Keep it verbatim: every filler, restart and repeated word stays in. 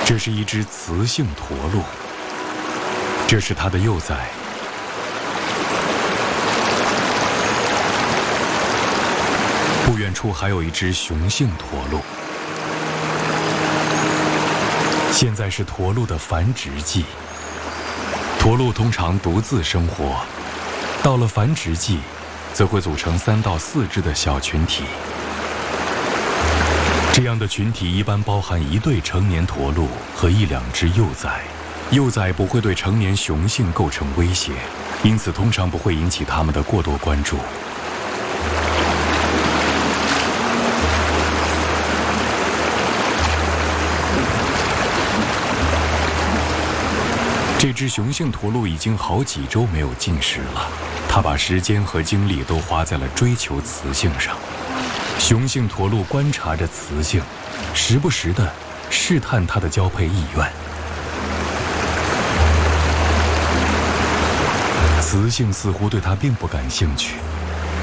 这是一只雌性驼鹿，这是它的幼崽。不远处还有一只雄性驼鹿。现在是驼鹿的繁殖季。驼鹿通常独自生活，到了繁殖季，则会组成三到四只的小群体。这样的群体一般包含一对成年驼鹿和一两只幼崽，幼崽不会对成年雄性构成威胁，因此通常不会引起它们的过多关注。这只雄性驼鹿已经好几周没有进食了，它把时间和精力都花在了追求雌性上。雄性驼鹿观察着雌性，时不时地试探它的交配意愿。雌性似乎对它并不感兴趣，